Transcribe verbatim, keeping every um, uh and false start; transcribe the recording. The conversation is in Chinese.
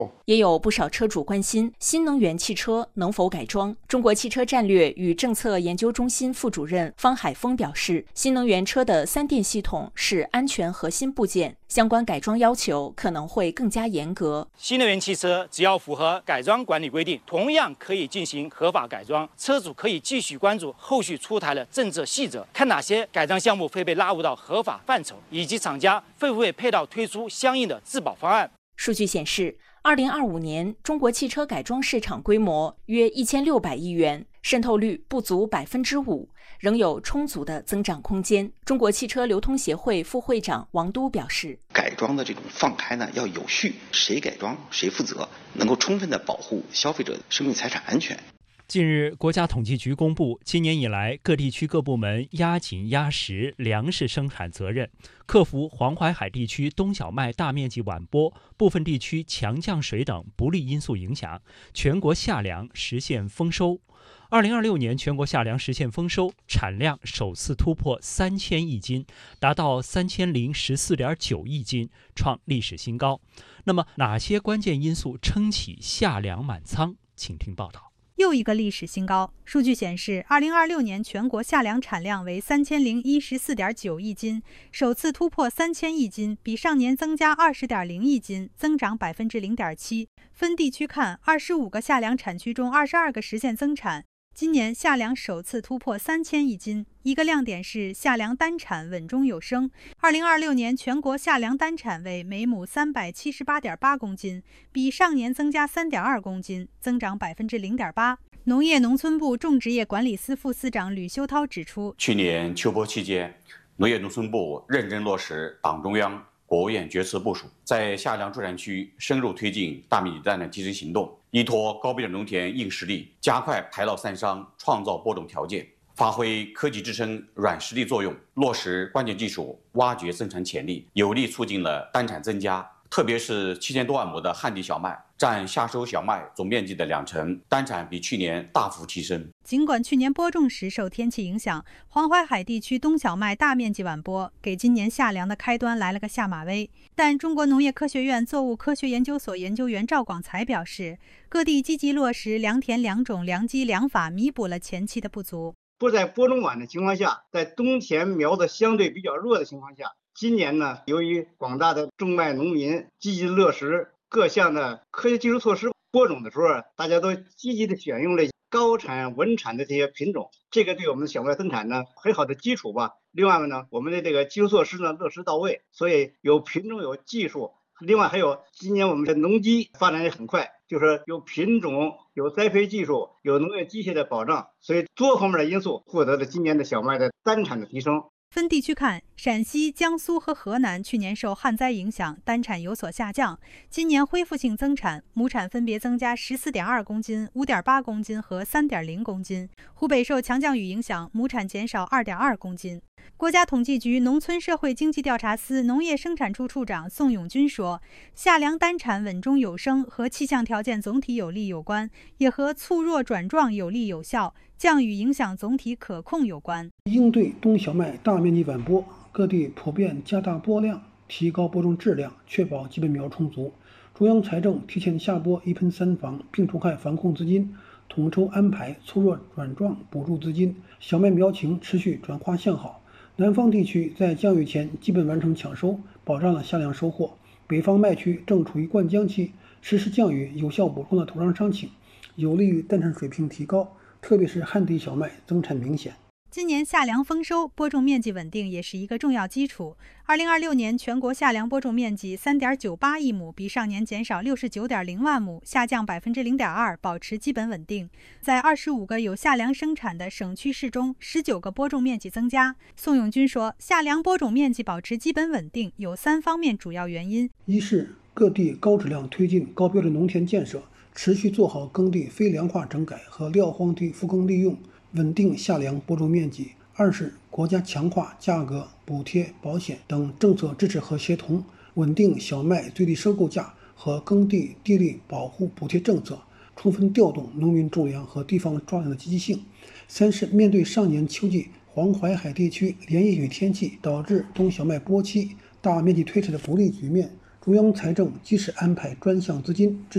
也有不少车主关心新能源汽车能否改装。中国汽车战略与政策研究中心副主任方海峰表示，新能源车的三电系统是安全核心部件，相关改装要求可能会更加严格。 新能源汽车只要符合改装管理规定，同样可以进行合法改装。车主可以继续关注后续出台的政策细则，看哪些改装项目会被纳入到合法范畴，以及厂家会不会配套推出相应的质保方案。 数据显示，二零二五年中国汽车改装市场规模约一千六百亿元，渗透率不足百分之五，仍有充足的增长空间。中国汽车流通协会副会长王都表示， 改装的这种放开呢要有序，谁改装谁负责，能够充分的保护消费者的生命财产安全。 近日，国家统计局公布，今年以来各地区各部门压紧压实粮食生产责任，克服黄淮海地区冬小麦大面积晚播、部分地区强降水等不利因素影响，全国夏粮实现丰收。二零二六年全国夏粮实现丰收，产量首次突破三千亿斤，达到三千零十四点九亿斤，创历史新高。那么，哪些关键因素撑起夏粮满仓？请听报道。 又一个历史新高。数据显示，二零二六年全国夏粮产量为三千零一十四点九亿斤，首次突破三千亿斤，比上年增加二十点零亿斤，增长百分之零点七。分地区看，二十五个夏粮产区中，二十二个实现增产。今年夏粮首次突破三千亿斤，一个亮点是夏粮单产稳中有升。二零二六年全国夏粮单产为每亩三百七十八点八公斤，比上年增加三点二公斤，增长百分之零点八。农业农村部种植业管理司副司长吕修涛指出， 去年秋播期间，农业农村部认真落实党中央、国务院决策部署，在夏粮助产区深入推进大面积单产提升行动，依托高标准农田硬实力，加快排涝散伤，创造播种条件，发挥科技支撑软实力作用，落实关键技术，挖掘增产潜力，有力促进了单产增加。特别是七千多万亩的旱地小麦，占夏收小麦总面积的两成，单产比去年大幅提升。 尽管去年播种时受天气影响，黄淮海地区冬小麦大面积晚播，给今年夏粮的开端来了个下马威。但中国农业科学院作物科学研究所研究员赵广才表示，各地积极落实良田良种良机良法，弥补了前期的不足。 不在播种晚的情况下，在冬田苗子相对比较弱的情况下，今年呢，由于广大的种麦农民积极落实各项的科学技术措施，播种的时候，大家都积极的选用了高产稳产的这些品种，这个对我们的小麦生产呢很好的基础吧。另外呢，我们的这个基础措施呢落实到位，所以有品种有技术。另外还有今年我们的农机发展也很快，就是有品种、有栽培技术、有农业机械的保障，所以多方面的因素获得了今年的小麦的单产的提升。 分地区看，陕西、江苏和河南去年受旱灾影响，单产有所下降，今年恢复性增产，亩产分别增加十四点二公斤、五点八公斤和三点零公斤。湖北受强降雨影响，亩产减少二点二公斤。国家统计局农村社会经济调查司农业生产处处长宋永军说，夏粮单产稳中有升和气象条件总体有利有关，也和促弱转壮有力有效，降雨影响总体可控有关。 应对冬小麦大面积晚播，各地普遍加大播量，提高播种质量，确保基本苗充足。中央财政提前下拨一喷三防病虫害防控资金，统筹安排促弱转壮补助资金，小麦苗情持续转化向好。南方地区在降雨前基本完成抢收，保障了夏粮收获。北方麦区正处于灌浆期，实施降雨有效补充了土壤伤情，有利于单产水平提高，特别是旱地小麦增产明显。 今年夏粮丰收，播种面积稳定也是一个重要基础。二零二六年全国夏粮播种面积三点九八亿亩，比上年减少六十九点零万亩，下降百分之零点二，保持基本稳定。在二十五个有夏粮生产的省区市中，十九个播种面积增加。宋永军说，夏粮播种面积保持基本稳定有三方面主要原因： 一是各地高质量推进高标准农田建设，持续做好耕地非粮化整改和撂荒地复耕利用，稳定夏粮播种面积；二是国家强化价格、补贴、保险等政策支持和协同，稳定小麦最低收购价和耕地地力保护补贴政策，充分调动农民种粮和地方抓粮的积极性；三是面对上年秋季黄淮海地区连夜雨天气导致冬小麦播期大面积推迟的不利局面，中央财政及时安排专项资金支